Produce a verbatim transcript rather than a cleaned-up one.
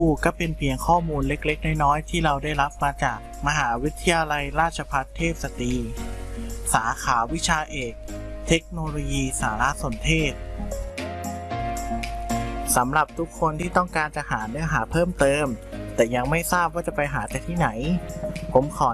ก็เป็นเพียงข้อมูลเล็กๆน้อยๆที่เราได้รับมาจากมหาวิทยาลัยราชภัฏเทพสตรีสาขาวิชาเอกเทคโนโลยีสารสนเทศสำหรับทุกคนที่ต้องการจะหาเนื้อหาเพิ่มเติมแต่ยังไม่ทราบว่าจะไปหาจากที่ไหนผมขอ